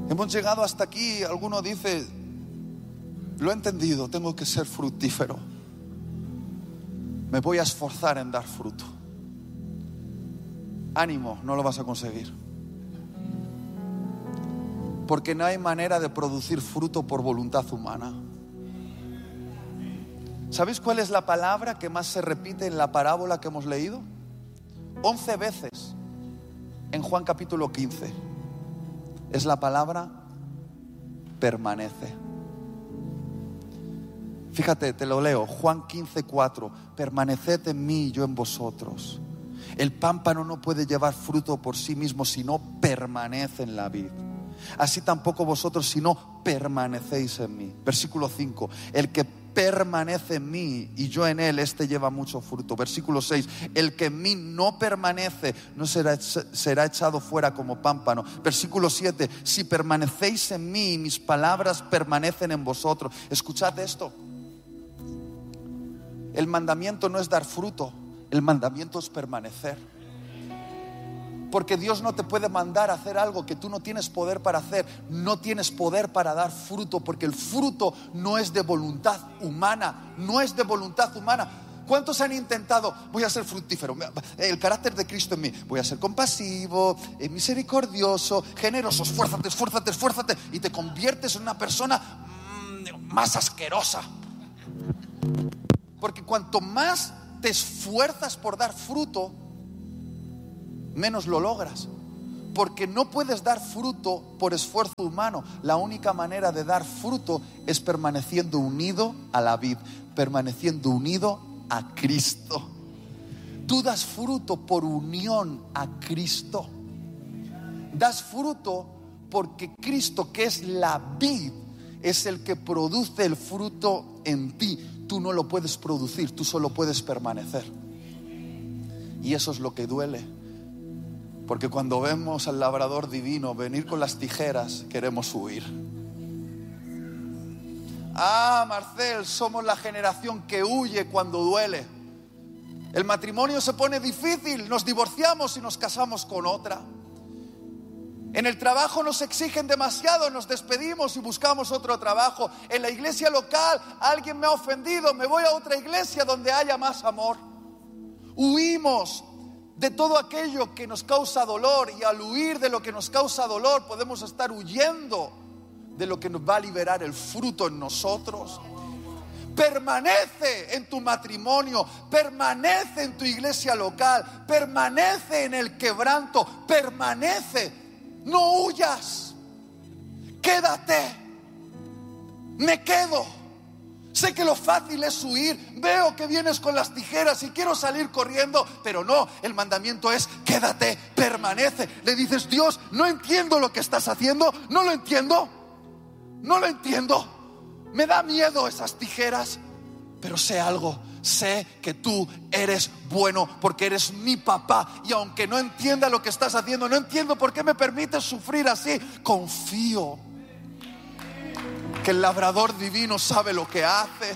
Hemos llegado hasta aquí. Alguno dice: lo he entendido, tengo que ser fructífero. Me voy a esforzar en dar fruto. Ánimo, no lo vas a conseguir. Porque no hay manera de producir fruto por voluntad humana. ¿Sabéis cuál es la palabra que más se repite en la parábola que hemos leído? 11 veces en Juan capítulo 15. Es la palabra permanece. Fíjate, te lo leo. Juan 15:4. Permaneced en mí y yo en vosotros. El pámpano no puede llevar fruto por sí mismo si no permanece en la vid. Así tampoco vosotros si no permanecéis en mí. Versículo 5. El que permanece en mí y yo en él, este lleva mucho fruto. Versículo 6. El que en mí no permanece no será echado fuera como pámpano. Versículo 7. Si permanecéis en mí y mis palabras permanecen en vosotros. Escuchad esto. El mandamiento no es dar fruto, el mandamiento es permanecer. Porque Dios no te puede mandar a hacer algo que tú no tienes poder para hacer. No tienes poder para dar fruto, porque el fruto no es de voluntad humana. No es de voluntad humana. ¿Cuántos han intentado? Voy a ser fructífero, el carácter de Cristo en mí. Voy a ser compasivo, misericordioso, generoso. Esfuérzate. Y te conviertes en una persona más asquerosa. Porque cuanto más te esfuerzas por dar fruto, menos lo logras. Porque no puedes dar fruto por esfuerzo humano. La única manera de dar fruto es permaneciendo unido a la vid, permaneciendo unido a Cristo. Tú das fruto por unión a Cristo. Das fruto porque Cristo, que es la vid, es el que produce el fruto en ti. Tú no lo puedes producir, tú solo puedes permanecer. Y eso es lo que duele. Porque cuando vemos al labrador divino venir con las tijeras, queremos huir. Marcel, somos la generación que huye cuando duele. El matrimonio se pone difícil, nos divorciamos y nos casamos con otra. En el trabajo nos exigen demasiado, nos despedimos y buscamos otro trabajo. En la iglesia local alguien me ha ofendido, me voy a otra iglesia donde haya más amor. Huimos de todo aquello que nos causa dolor, y al huir de lo que nos causa dolor podemos estar huyendo de lo que nos va a liberar el fruto en nosotros. Permanece en tu matrimonio, permanece en tu iglesia local, permanece en el quebranto, permanece. No huyas, quédate. Me quedo. Sé que lo fácil es huir. Veo que vienes con las tijeras y quiero salir corriendo, pero no, el mandamiento es quédate, permanece. Le dices: Dios, no entiendo lo que estás haciendo, no lo entiendo. Me da miedo esas tijeras, pero sé algo. Sé que tú eres bueno porque eres mi papá. Y aunque no entienda lo que estás haciendo, no entiendo por qué me permites sufrir así, confío que el labrador divino sabe lo que hace.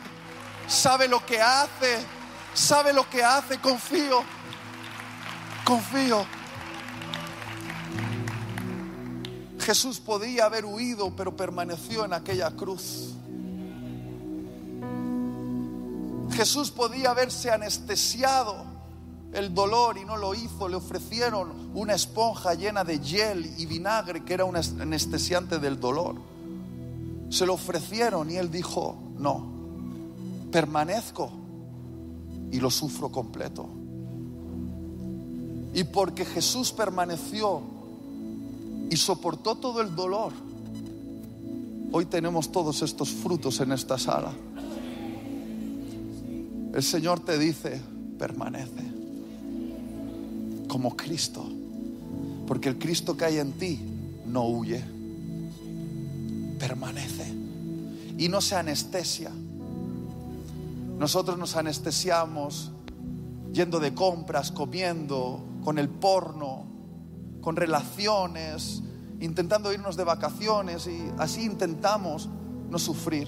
Confío. Jesús podía haber huido, pero permaneció en aquella cruz. Jesús podía haberse anestesiado el dolor y no lo hizo. Le ofrecieron una esponja llena de hiel y vinagre, que era un anestesiante del dolor. Se lo ofrecieron y él dijo: no, permanezco y lo sufro completo. Y porque Jesús permaneció y soportó todo el dolor, hoy tenemos todos estos frutos en esta sala. El Señor te dice: permanece como Cristo, porque el Cristo que hay en ti no huye, permanece y no se anestesia. Nosotros nos anestesiamos yendo de compras, comiendo, con el porno, con relaciones, intentando irnos de vacaciones, y así intentamos no sufrir.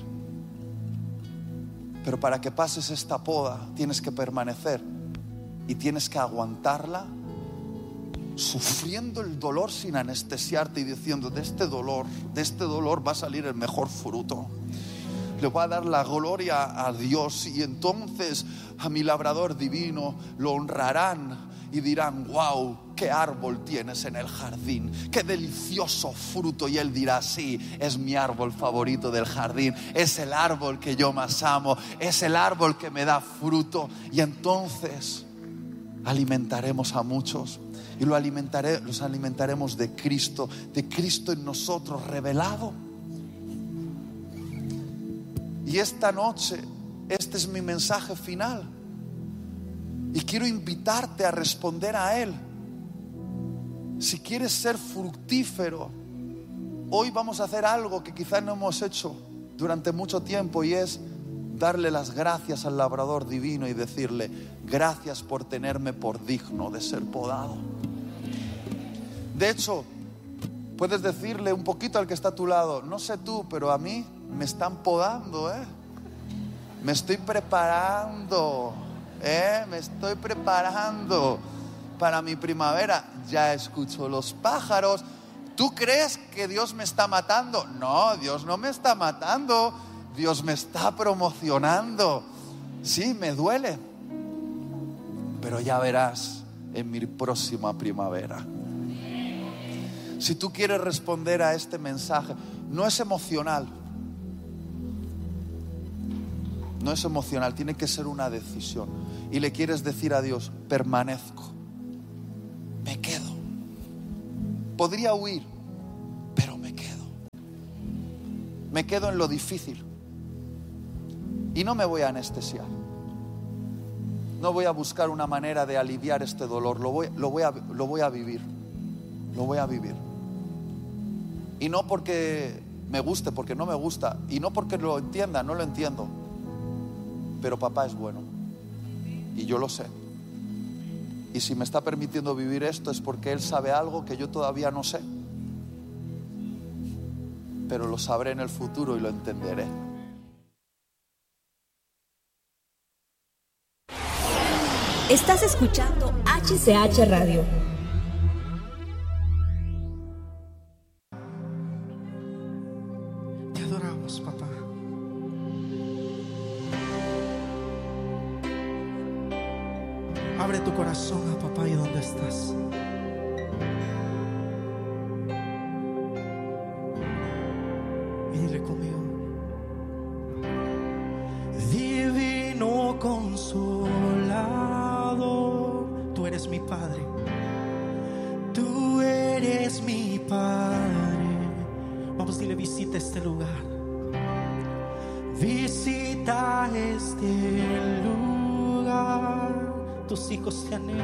Pero para que pases esta poda tienes que permanecer y tienes que aguantarla sufriendo el dolor sin anestesiarte y diciendo: de este dolor va a salir el mejor fruto. Le voy a dar la gloria a Dios, y entonces a mi labrador divino lo honrarán y dirán: wow, qué árbol tienes en el jardín, qué delicioso fruto. Y él dirá: sí, es mi árbol favorito del jardín, es el árbol que yo más amo, es el árbol que me da fruto. Y entonces alimentaremos a muchos, y los alimentaremos de Cristo en nosotros revelado. Y esta noche, este es mi mensaje final, y quiero invitarte a responder a Él. Si quieres ser fructífero, hoy vamos a hacer algo que quizás no hemos hecho durante mucho tiempo, y es darle las gracias al labrador divino y decirle: gracias por tenerme por digno de ser podado. De hecho, puedes decirle un poquito al que está a tu lado: no sé tú, pero a mí me están podando, me estoy preparando, me estoy preparando para mi primavera. Ya escucho los pájaros. ¿Tú crees que Dios me está matando? No, Dios no me está matando, Dios me está promocionando. Sí, me duele, pero ya verás en mi próxima primavera. Si tú quieres responder a este mensaje, no es emocional, tiene que ser una decisión. Y le quieres decir a Dios: permanezco, me quedo. Podría huir, pero me quedo. Me quedo en lo difícil y no me voy a anestesiar. No voy a buscar una manera de aliviar este dolor. Lo voy a vivir. Lo voy a vivir. Y no porque me guste, porque no me gusta. Y no porque lo entienda, no lo entiendo. Pero papá es bueno, y yo lo sé. Y si me está permitiendo vivir esto, es porque Él sabe algo que yo todavía no sé. Pero lo sabré en el futuro y lo entenderé. Estás escuchando HCH Radio. Te adoramos, papá. Abre tu corazón a papá y donde estás. Y dile conmigo: Divino Consolador, tú eres mi Padre. Tú eres mi Padre. Vamos, dile: visita este lugar. Visita este lugar. Tus hijos te anhelan.